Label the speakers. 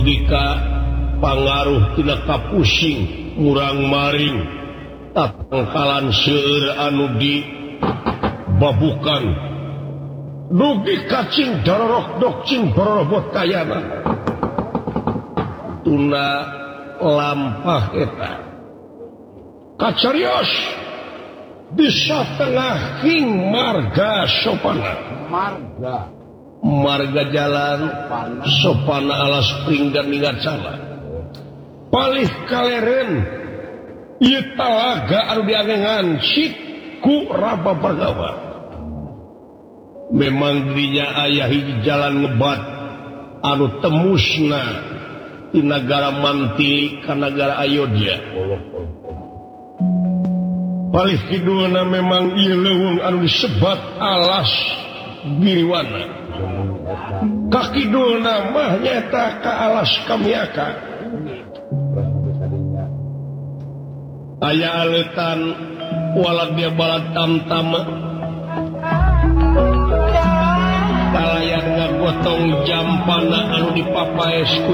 Speaker 1: jika pangaruh tidak pusing murang maring tatangkalan seueur anu di babukan dugi kacing darorok dokcing borobot kayana tuna lampah eta kacarios bisa tengahing marga sopana marga jalan sopana alas pringgan ningacana palih kaleren ieu talaga anu diangengan cik ku raba pergawa memang dirinya aya hiji jalan ngebat anu temusna di negara Mantili ka negara Ayodhya palih kidulna memang ieu leuweung anu disebat alas Giriwana kakidulna mah nyaeta ka alas Kamiaka aya aletan walag dia balad tamtama kalayan ngagotong jampana anu dipapaes